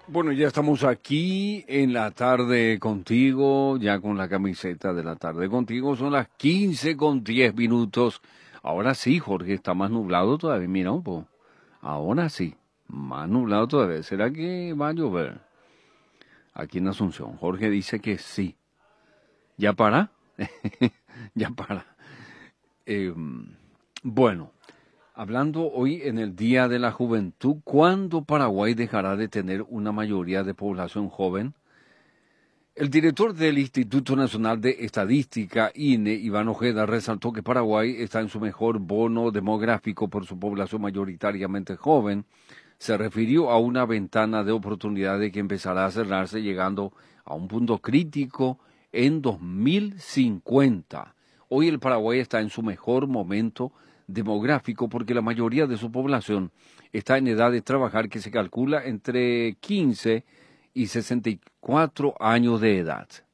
Bueno, ya estamos aquí en la tarde contigo, ya con la camiseta de la tarde contigo. Son las 15:10. Ahora sí, Jorge, está más nublado todavía. Mira un poco. Ahora sí, más nublado todavía. ¿Será que va a llover? Aquí en Asunción. Jorge dice que sí. ¿Ya para? Ya para. Eh, bueno, hablando hoy en el Día de la Juventud, ¿cuándo Paraguay dejará de tener una mayoría de población joven? El director del Instituto Nacional de Estadística, INE, Iván Ojeda, resaltó que Paraguay está en su mejor bono demográfico por su población mayoritariamente joven. Se refirió a una ventana de oportunidades que empezará a cerrarse llegando a un punto crítico en 2050. Hoy el Paraguay está en su mejor momento demográfico porque la mayoría de su población está en edad de trabajar, que se calcula entre 15 y 64 años de edad.